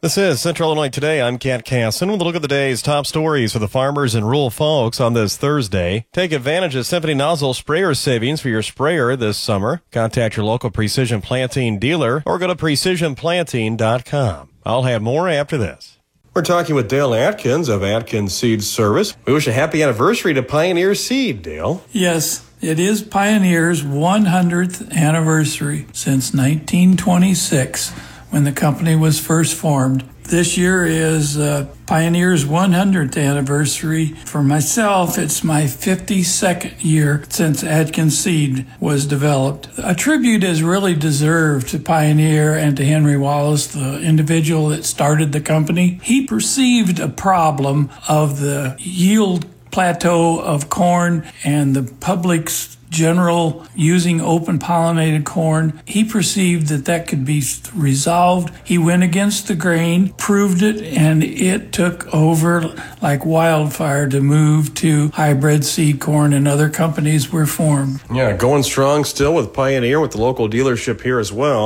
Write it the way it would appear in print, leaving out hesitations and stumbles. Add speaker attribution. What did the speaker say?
Speaker 1: This is Central Illinois Today. I'm Kat Casson with a look at the day's top stories for the farmers and rural folks on this Thursday. Take advantage of Symphony Nozzle sprayer savings for your sprayer this summer. Contact your local Precision Planting dealer or go to precisionplanting.com. I'll have more after this. We're talking with Dale Atkins of Atkins Seed Service. We wish a happy anniversary to Pioneer Seed, Dale.
Speaker 2: Yes, it is Pioneer's 100th anniversary since 1926. When the company was first formed. This year is Pioneer's 100th anniversary. For myself, it's my 52nd year since Atkins Seed was developed. A tribute is really deserved to Pioneer and to Henry Wallace, the individual that started the company. He perceived a problem of the yield plateau of corn and the public's general using open pollinated corn. He perceived that could be resolved. He went against the grain, proved it, and it took over like wildfire to move to hybrid seed corn, and other companies were formed.
Speaker 1: Yeah, going strong still with Pioneer with the local dealership here as well.